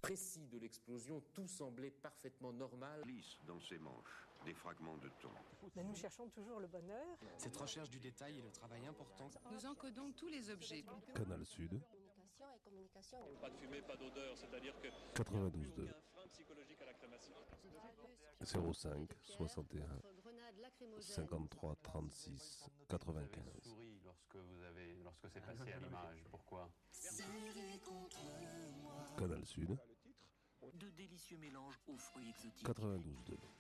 précis de l'explosion, tout semblait parfaitement normal. Glisse dans ses manches des fragments de thon. Mais nous cherchons toujours le bonheur. Cette recherche du détail est le travail important. Nous encodons tous les objets. Canal Sud. Communication. Pas de fumée, pas d'odeur, c'est-à-dire que 92.2. il y a un frein psychologique à la crémation. 05 61 53 36 95. Lorsque c'est passé à l'image, pourquoi? Canal Sud. De délicieux mélanges aux fruits exotiques. 92.2.